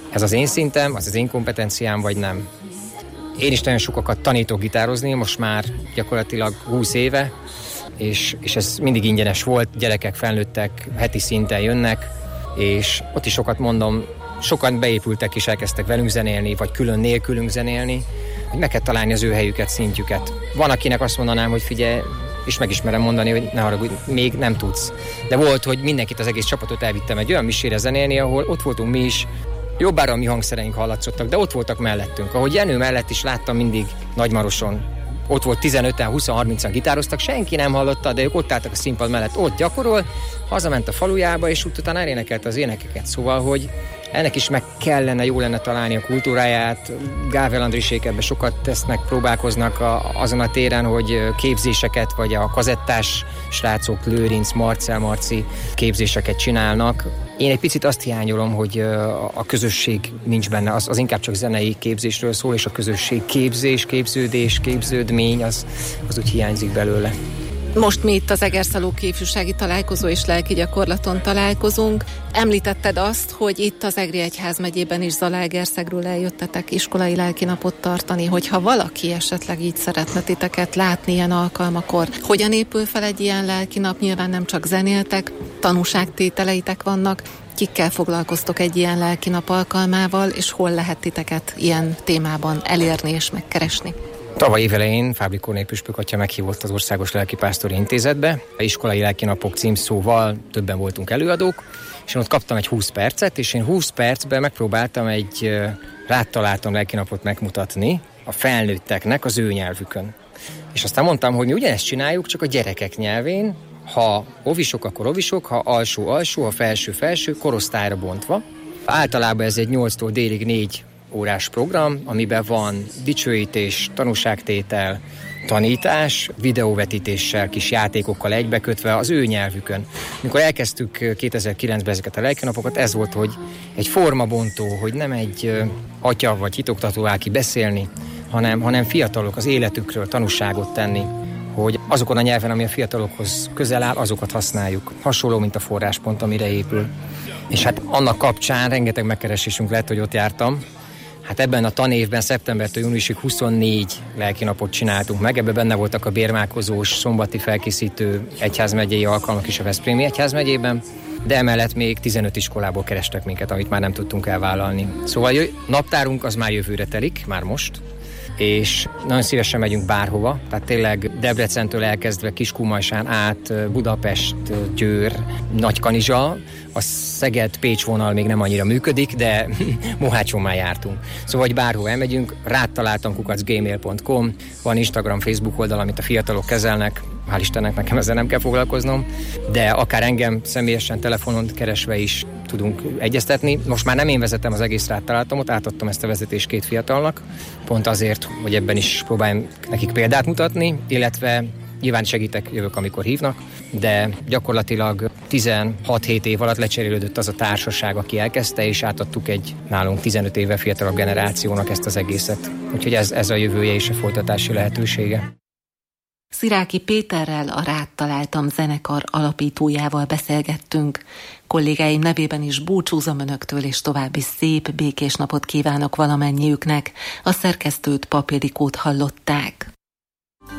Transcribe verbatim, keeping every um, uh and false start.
ez az én szintem, az az én kompetenciám, vagy nem. Én is nagyon sokakat tanítok gitározni, most már gyakorlatilag húsz éve, és, és ez mindig ingyenes volt, gyerekek, felnőttek heti szinten jönnek, és ott is sokat mondom, sokan beépültek és elkezdtek velünk zenélni, vagy külön nélkülünk zenélni, hogy meg kell találni az ő helyüket, szintjüket. Van, akinek azt mondanám, hogy figyelj, és megismerem mondani, hogy ne haragudj, még nem tudsz. De volt, hogy mindenkit, az egész csapatot elvittem egy olyan misére zenélni, ahol ott voltunk mi is, jobbára a mi hangszereink hallatszottak, de ott voltak mellettünk. Ahogy Jenő mellett is láttam mindig Nagymaroson, ott volt tizenöten, húsz, harmincan gitároztak, senki nem hallotta, de ők ott álltak a színpad mellett, ott gyakorol, hazament a falujába, és utána elénekelte az énekeket. Szóval, hogy ennek is meg kellene, jó lenne találni a kultúráját. Gável Andrisék ebben sokat tesznek, próbálkoznak a, azon a téren, hogy képzéseket, vagy a kazettás srácok, Lőrinc, Marcel, Marci képzéseket csinálnak. Én egy picit azt hiányolom, hogy a közösség nincs benne, az, az inkább csak zenei képzésről szól, és a közösség képzés, képződés, képződmény, az, az úgy hiányzik belőle. Most mi itt az Egerszalóki Ifjúsági Találkozó és Lelki Gyakorlaton találkozunk. Említetted azt, hogy itt az Egri Egyházmegyében is Zalaegerszegről eljöttetek iskolai lelkinapot tartani, hogyha valaki esetleg így szeretne titeket látni ilyen alkalmakor. Hogyan épül fel egy ilyen lelkinap? Nyilván nem csak zenéltek, tanúságtételeitek vannak. Kikkel foglalkoztok egy ilyen lelkinap alkalmával, és hol lehet titeket ilyen témában elérni és megkeresni? Tavaly évelején Fábri Kornél püspök atya meghívott az Országos Lelkipásztori Intézetbe. A iskolai lelkinapok címszóval többen voltunk előadók, és én ott kaptam egy húsz percet, és én húsz percben megpróbáltam egy rátaláltam lelkinapot megmutatni a felnőtteknek az ő nyelvükön. És aztán mondtam, hogy mi ugyanezt csináljuk, csak a gyerekek nyelvén, ha ovisok, akkor ovisok, ha alsó-alsó, ha felső-felső, korosztályra bontva. Általában ez egy nyolctól délig négy órás program, amiben van dicsőítés, tanúságtétel, tanítás, videóvetítéssel, kis játékokkal egybekötve az ő nyelvükön. Mikor elkezdtük kétezer-kilencben ezeket a lelkinapokat, ez volt, hogy egy formabontó, hogy nem egy atya vagy hitoktató áll ki beszélni, hanem, hanem fiatalok az életükről tanúságot tenni, hogy azokon a nyelven, ami a fiatalokhoz közel áll, azokat használjuk. Hasonló, mint a forráspont, amire épül. És hát annak kapcsán rengeteg megkeresésünk lett, hogy ott jártam. Hát ebben a tanévben szeptembertől júniusig huszonnégy lelkinapot csináltunk meg, ebben benne voltak a bérmálkozós, szombati felkészítő egyházmegyei alkalmak is a Veszprémi egyházmegyében, de emellett még tizenöt iskolából kerestek minket, amit már nem tudtunk elvállalni. Szóval naptárunk az már jövőre telik, már most, és nagyon szívesen megyünk bárhova, tehát tényleg Debrecentől elkezdve Kiskunmajsán át Budapest, Győr, Nagykanizsa, a Szeged-Pécs vonal még nem annyira működik, de Mohácson már jártunk. Szóval, hogy bárhova elmegyünk, rátaláltam kukac gmail pont com, van Instagram, Facebook oldal, amit a fiatalok kezelnek, hál' Istennek nekem ezzel nem kell foglalkoznom, de akár engem személyesen telefonon keresve is tudunk egyeztetni. Most már nem én vezetem az egész rátaláltamot, átadtam ezt a vezetést két fiatalnak, pont azért, hogy ebben is próbáljam nekik példát mutatni, illetve nyilván segítek, jövök, amikor hívnak, de gyakorlatilag tizenhat-hét év alatt lecserélődött az a társaság, aki elkezdte, és átadtuk egy nálunk tizenöt éve fiatalabb generációnak ezt az egészet. Úgyhogy ez, ez a jövője és a folytatási lehetősége. Sziráky Péterrel, a Rád találtam zenekar alapítójával beszélgettünk. Kollégáim nevében is búcsúzom önöktől, és további szép, békés napot kívánok valamennyiüknek. A szerkesztőt, Papírikót hallották.